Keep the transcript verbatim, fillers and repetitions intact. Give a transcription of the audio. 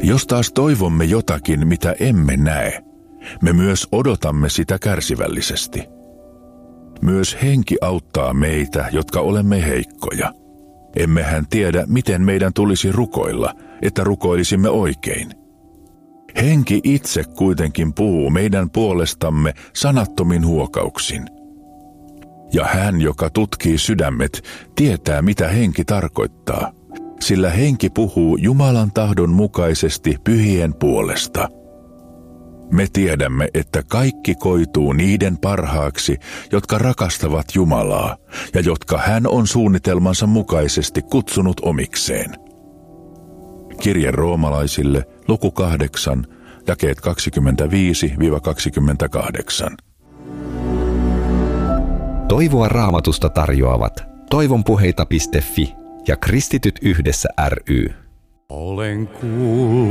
Jos taas toivomme jotakin, mitä emme näe, me myös odotamme sitä kärsivällisesti. Myös henki auttaa meitä, jotka olemme heikkoja. Emmehän tiedä, miten meidän tulisi rukoilla, että rukoilisimme oikein. Henki itse kuitenkin puhuu meidän puolestamme sanattomin huokauksin. Ja hän, joka tutkii sydämet, tietää, mitä henki tarkoittaa, sillä henki puhuu Jumalan tahdon mukaisesti pyhien puolesta. Me tiedämme, että kaikki koituu niiden parhaaksi, jotka rakastavat Jumalaa ja jotka hän on suunnitelmansa mukaisesti kutsunut omikseen. Kirje roomalaisille, luku kahdeksan, jakeet kaksikymmentäviisi kaksikymmentäkahdeksan. Toivoa Raamatusta tarjoavat toivonpuheita piste fi ja Kristityt yhdessä ry. Olen kuullut